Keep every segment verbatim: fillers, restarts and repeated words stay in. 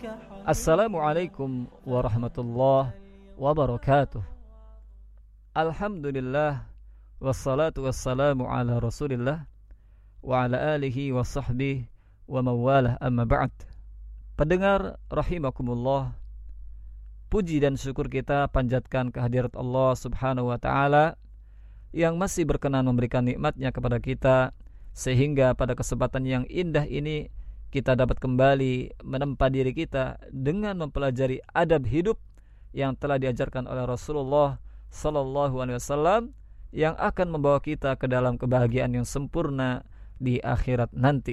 Assalamualaikum warahmatullahi wabarakatuh. Alhamdulillah, wassalatu wassalamu ala rasulillah wa ala alihi wa sahbihi wa mawalah, amma ba'd. Pendengar rahimakumullah, puji dan syukur kita panjatkan kehadirat Allah subhanahu wa ta'ala yang masih berkenan memberikan nikmatnya kepada kita, sehingga pada kesempatan yang indah ini kita dapat kembali menempa diri kita dengan mempelajari adab hidup yang telah diajarkan oleh Rasulullah sallallahu alaihi wasallam yang akan membawa kita ke dalam kebahagiaan yang sempurna di akhirat nanti.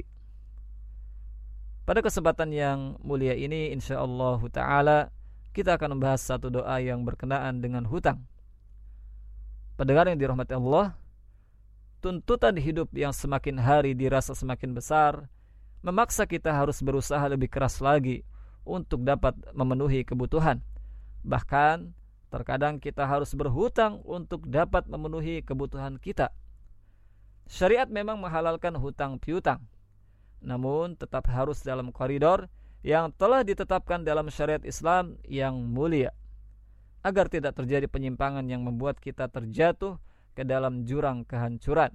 Pada kesempatan yang mulia ini insyaallah ta'ala kita akan membahas satu doa yang berkenaan dengan hutang. Pendengar yang dirahmati Allah, tuntutan hidup yang semakin hari dirasa semakin besar memaksa kita harus berusaha lebih keras lagi untuk dapat memenuhi kebutuhan. Bahkan terkadang kita harus berhutang untuk dapat memenuhi kebutuhan kita. Syariat memang menghalalkan hutang piutang, namun tetap harus dalam koridor yang telah ditetapkan dalam syariat Islam yang mulia, agar tidak terjadi penyimpangan yang membuat kita terjatuh ke dalam jurang kehancuran.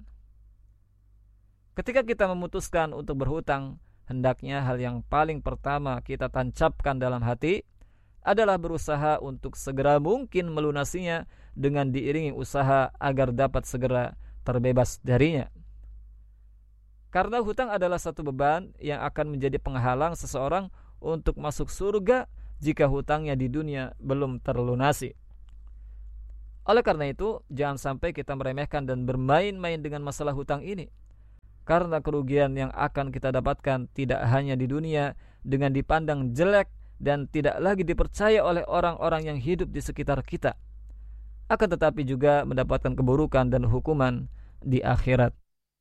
Ketika kita memutuskan untuk berhutang, hendaknya hal yang paling pertama kita tancapkan dalam hati adalah berusaha untuk segera mungkin melunasinya dengan diiringi usaha agar dapat segera terbebas darinya. Karena hutang adalah satu beban yang akan menjadi penghalang seseorang untuk masuk surga jika hutangnya di dunia belum terlunasi. Oleh karena itu, jangan sampai kita meremehkan dan bermain-main dengan masalah hutang ini. Karena kerugian yang akan kita dapatkan tidak hanya di dunia dengan dipandang jelek dan tidak lagi dipercaya oleh orang-orang yang hidup di sekitar kita, akan tetapi juga mendapatkan keburukan dan hukuman di akhirat.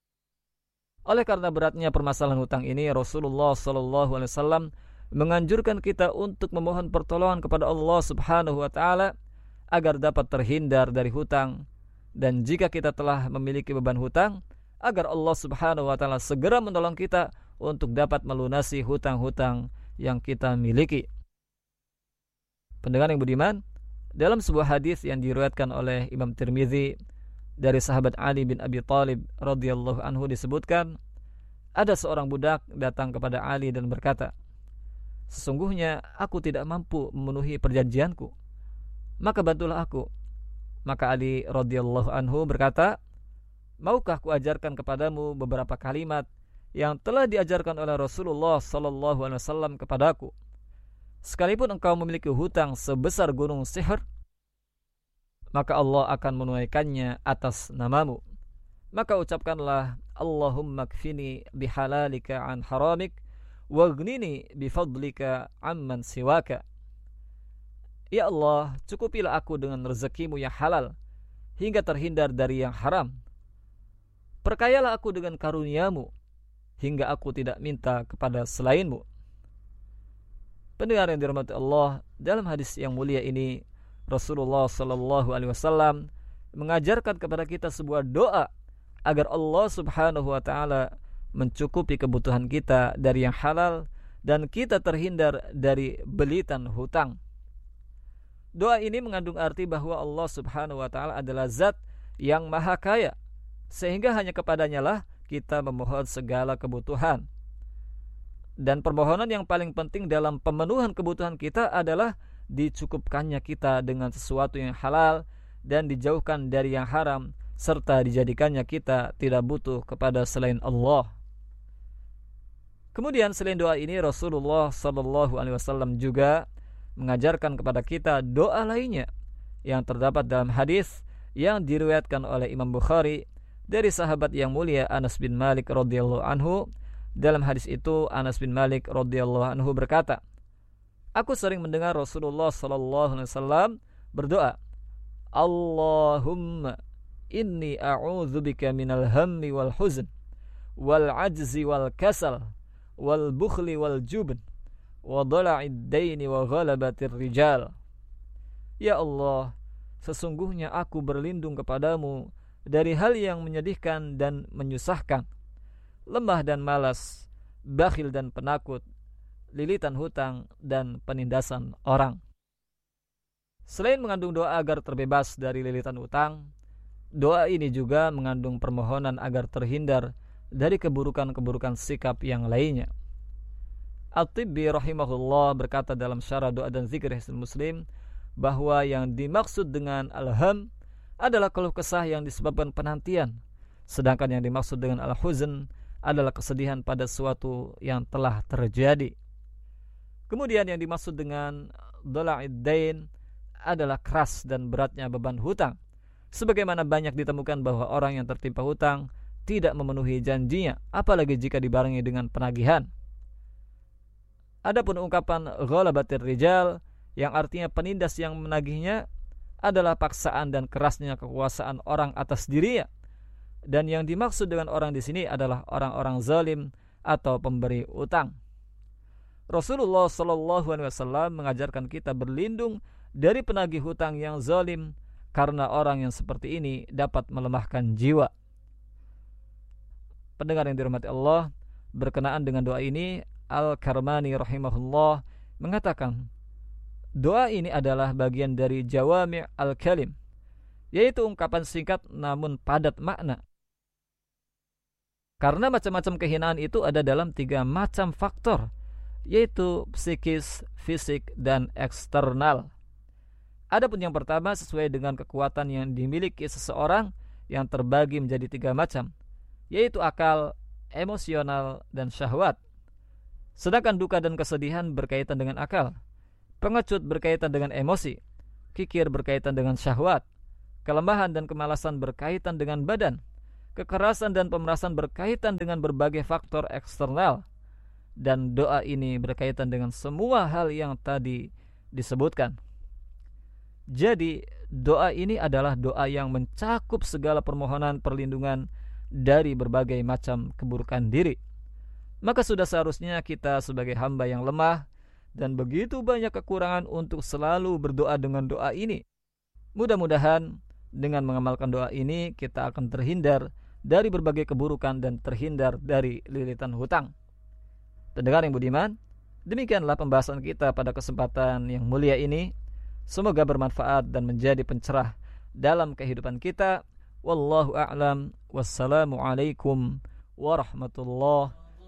Oleh karena beratnya permasalahan hutang ini, Rasulullah sallallahu alaihi wasallam menganjurkan kita untuk memohon pertolongan kepada Allah subhanahu wa ta'ala agar dapat terhindar dari hutang, dan jika kita telah memiliki beban hutang, agar Allah subhanahu wa ta'ala segera menolong kita untuk dapat melunasi hutang-hutang yang kita miliki. Pendengar yang budiman, dalam sebuah hadis yang diriwayatkan oleh Imam Tirmizi dari sahabat Ali bin Abi Thalib radhiyallahu anhu disebutkan, ada seorang budak datang kepada Ali dan berkata, "Sesungguhnya aku tidak mampu memenuhi perjanjianku, maka bantulah aku." Maka Ali radhiyallahu anhu berkata, "Maukah kuajarkan kepadamu beberapa kalimat yang telah diajarkan oleh Rasulullah sallallahu alaihi wasallam kepadaku? Sekalipun engkau memiliki hutang sebesar gunung Sihr, maka Allah akan menunaikannya atas namamu. Maka ucapkanlah, Allahumma kfini bihalalika an haramik waghnini bifadlika amman siwaka. Ya Allah, cukupilah aku dengan rezekimu yang halal hingga terhindar dari yang haram. Perkayalah aku dengan karuniamu hingga aku tidak minta kepada selainmu." Pendengar yang dirahmati Allah, dalam hadis yang mulia ini Rasulullah sallallahu alaihi wasallam mengajarkan kepada kita sebuah doa agar Allah subhanahu wa ta'ala mencukupi kebutuhan kita dari yang halal dan kita terhindar dari belitan hutang. Doa ini mengandung arti bahwa Allah subhanahu wa ta'ala adalah zat yang maha kaya, sehingga hanya kepadanya lah kita memohon segala kebutuhan. Dan permohonan yang paling penting dalam pemenuhan kebutuhan kita adalah dicukupkannya kita dengan sesuatu yang halal dan dijauhkan dari yang haram, serta dijadikannya kita tidak butuh kepada selain Allah. Kemudian selain doa ini, Rasulullah sallallahu alaihi wasallam juga mengajarkan kepada kita doa lainnya yang terdapat dalam hadis yang diriwayatkan oleh Imam Bukhari dari sahabat yang mulia Anas bin Malik radhiyallahu anhu. Dalam hadis itu Anas bin Malik radhiyallahu anhu berkata, "Aku sering mendengar Rasulullah sallallahu alaihi wasallam berdoa, Allahumma inni a'udzubika minal hammi wal huzn wal ajzi wal kasal wal bukhli wal jubn wa dhala'id daini wa ghalabatir rijal." Ya Allah, sesungguhnya aku berlindung kepadamu dari hal yang menyedihkan dan menyusahkan, lemah dan malas, bakhil dan penakut, lilitan hutang, dan penindasan orang. Selain mengandung doa agar terbebas dari lilitan hutang, doa ini juga mengandung permohonan agar terhindar dari keburukan-keburukan sikap yang lainnya. At-Tibbi rahimahullah berkata dalam syarah doa dan zikir Hisnul Muslim bahwa yang dimaksud dengan alham adalah keluh kesah yang disebabkan penantian, sedangkan yang dimaksud dengan al-huzn adalah kesedihan pada sesuatu yang telah terjadi. Kemudian yang dimaksud dengan dola'id dain adalah keras dan beratnya beban hutang, sebagaimana banyak ditemukan bahwa orang yang tertimpa hutang tidak memenuhi janjinya, apalagi jika dibarengi dengan penagihan. Adapun ungkapan ghalabatir rijal yang artinya penindas yang menagihnya adalah paksaan dan kerasnya kekuasaan orang atas dirinya, dan yang dimaksud dengan orang di sini adalah orang-orang zalim atau pemberi utang. Rasulullah Shallallahu Alaihi Wasallam mengajarkan kita berlindung dari penagih hutang yang zalim, karena orang yang seperti ini dapat melemahkan jiwa. Pendengar yang dirahmati Allah, berkenaan dengan doa ini, Al-Karmani rahimahullah mengatakan, doa ini adalah bagian dari jawami' al-kalim, yaitu ungkapan singkat namun padat makna. Karena macam-macam kehinaan itu ada dalam tiga macam faktor, yaitu psikis, fisik, dan eksternal. Adapun yang pertama sesuai dengan kekuatan yang dimiliki seseorang yang terbagi menjadi tiga macam, yaitu akal, emosional, dan syahwat. Sedangkan duka dan kesedihan berkaitan dengan akal, pengecut berkaitan dengan emosi, kikir berkaitan dengan syahwat, kelemahan dan kemalasan berkaitan dengan badan, kekerasan dan pemerasan berkaitan dengan berbagai faktor eksternal, dan doa ini berkaitan dengan semua hal yang tadi disebutkan. Jadi doa ini adalah doa yang mencakup segala permohonan perlindungan dari berbagai macam keburukan diri. Maka sudah seharusnya kita sebagai hamba yang lemah dan begitu banyak kekurangan untuk selalu berdoa dengan doa ini. Mudah-mudahan dengan mengamalkan doa ini kita akan terhindar dari berbagai keburukan dan terhindar dari lilitan hutang. Pendengar yang budiman, demikianlah pembahasan kita pada kesempatan yang mulia ini. Semoga bermanfaat dan menjadi pencerah dalam kehidupan kita. Wallahu a'lam. Wassalamualaikum warahmatullahi